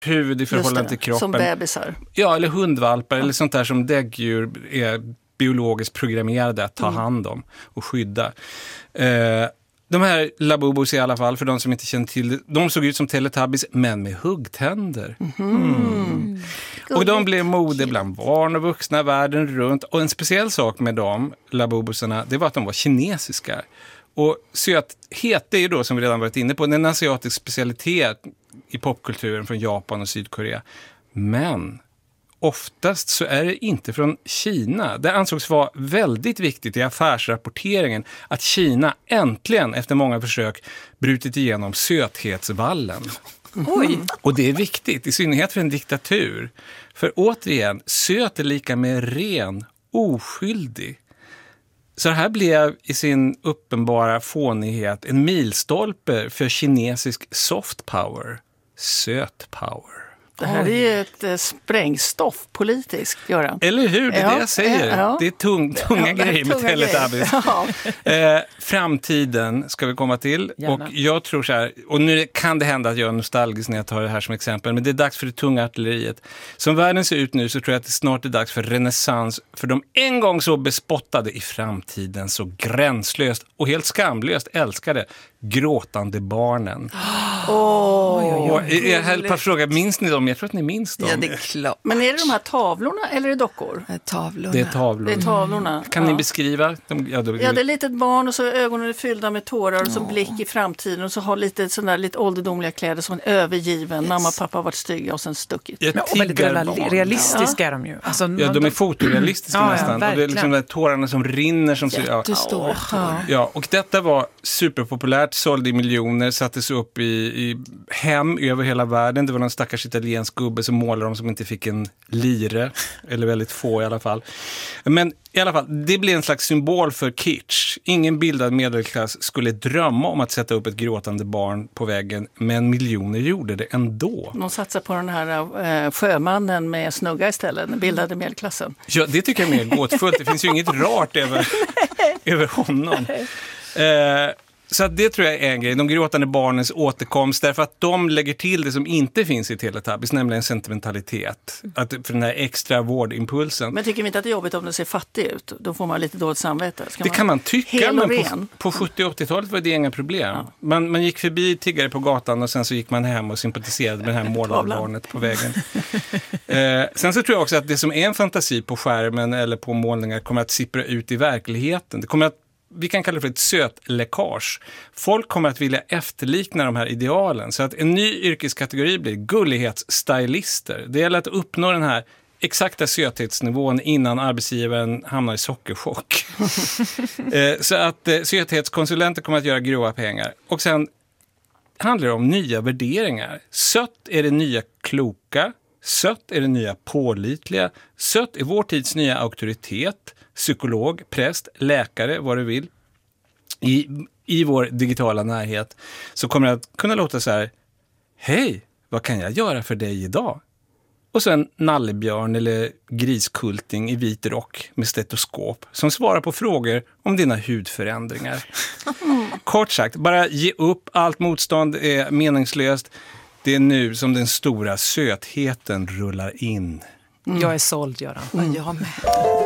huvud i förhållande till kroppen. Som bebisar. Ja, eller hundvalpar eller sånt där som däggdjur är biologiskt programmerade att ta hand om och skydda. De här Labubos i alla fall, för de som inte känner till det, de såg ut som Teletubbies men med huggtänder. Och de blev mode bland barn och vuxna världen runt. Och en speciell sak med de Labubosarna, det var att de var kinesiska. Och söthet, det är ju då, som vi redan varit inne på, en asiatisk specialitet i popkulturen från Japan och Sydkorea. Men oftast så är det inte från Kina. Det ansågs vara väldigt viktigt i affärsrapporteringen att Kina äntligen efter många försök brutit igenom söthetsvallen. Oj. Och det är viktigt, i synnerhet för en diktatur. För återigen, söt är lika med ren, oskyldig. Så det här blev i sin uppenbara fånighet en milstolpe för kinesisk soft power, söt power. Det här är ju ett sprängstoff politiskt, Göran. Eller hur? Det är det jag säger. Ja. Det är tunga grejer med Teletubbies. Ja. Framtiden ska vi komma till. Gärna. Och jag tror så här, och nu kan det hända att jag är nostalgisk när jag tar det här som exempel, men det är dags för det tunga artilleriet. Som världen ser ut nu så tror jag att det snart är dags för renässans för de en gång så bespottade, i framtiden så gränslöst och helt skamlöst älskade gråtande barnen. Och jag höll på att fråga, minns ni dem? Jag tror att ni minns dem. Ja, det är klart. Men är det de här tavlorna eller är det dockor? Tavlorna. Det är tavlor. Det är tavlorna. Kan ni beskriva dem? Ja, det är ett litet barn och så ögonen är fyllda med tårar och så blick i framtiden och så har lite ålderdomliga kläder som en övergiven. Mamma och pappa har varit stygga och sen stuckit. Och väldigt realistiska är de ju. Alltså, ja, de är fotorealistiska nästan. Och det är liksom de tårarna som rinner. Som jättestora tår. Ja, och detta var superpopulärt, sålde i miljoner, sattes upp i hem över hela världen. Det var någon stackars italiensk gubbe som målade dem som inte fick en lire, eller väldigt få i alla fall. Men i alla fall, det blev en slags symbol för kitsch. Ingen bildad medelklass skulle drömma om att sätta upp ett gråtande barn på väggen, men miljoner gjorde det ändå. De satsar på den här sjömannen med snugga istället, den bildade medelklassen. Ja, det tycker jag är mer gåtfullt. Det finns ju inget rart över honom. Så att det tror jag är en grej. De gråtande barnens återkomst, därför att de lägger till det som inte finns i Teletubbies, nämligen sentimentalitet. För den här extra vårdimpulsen. Men tycker vi inte att det är jobbigt om det ser fattig ut? Då får man lite dåligt samvete. Det kan man tycka, men på 70- och 80-talet var det inga problem. Ja. Man gick förbi tiggare på gatan och sen så gick man hem och sympatiserade med det här målade barnet på vägen. Sen så tror jag också att det som är en fantasi på skärmen eller på målningar kommer att sippra ut i verkligheten. Det kommer att, vi kan kalla det för ett sötläckage. Folk kommer att vilja efterlikna de här idealen. Så att en ny yrkeskategori blir gullighetsstylister. Det gäller att uppnå den här exakta söthetsnivån innan arbetsgivaren hamnar i sockerchock. Så att söthetskonsulenter kommer att göra grova pengar. Och sen handlar det om nya värderingar. Sött är det nya kloka. Sött är det nya pålitliga. Sött är vår tids nya auktoritet. Psykolog, präst, läkare, vad du vill. I vår digitala närhet så kommer det att kunna låta så här: hej, vad kan jag göra för dig idag? Och så en nallebjörn eller griskulting i vit rock med stetoskop som svarar på frågor om dina hudförändringar. Kort sagt, bara ge upp, allt motstånd är meningslöst. Det är nu som den stora sötheten rullar in. Jag är såld, Göran. Jag med.